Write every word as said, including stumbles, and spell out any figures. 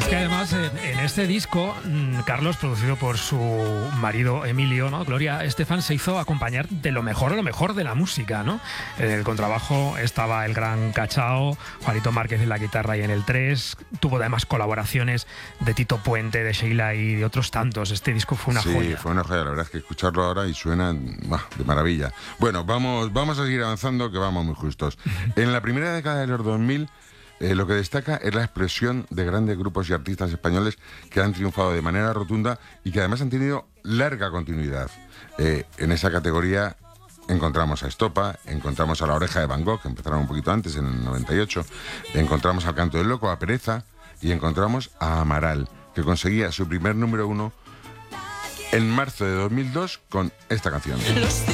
Es que además en, en este disco, Carlos, producido por su marido Emilio, ¿no? Gloria Estefan, se hizo acompañar de lo mejor de lo mejor de la música, ¿no? En el contrabajo estaba el gran Cachao, Juanito Márquez en la guitarra y en el tres. Tuvo además colaboraciones de Tito Puente, de Sheila y de otros tantos. Este disco fue una sí, joya. Sí, fue una joya. La verdad es que escucharlo ahora y suena bah, de maravilla. Bueno, vamos, vamos a seguir avanzando, que vamos muy justos. En la primera década de los dos mil... Eh, lo que destaca es la expresión de grandes grupos y artistas españoles que han triunfado de manera rotunda y que además han tenido larga continuidad. Eh, en esa categoría encontramos a Estopa, encontramos a La Oreja de Van Gogh, que empezaron un poquito antes, en el noventa y ocho, encontramos al Canto del Loco, a Pereza, y encontramos a Amaral, que conseguía su primer número uno en marzo de dos mil dos con esta canción. Los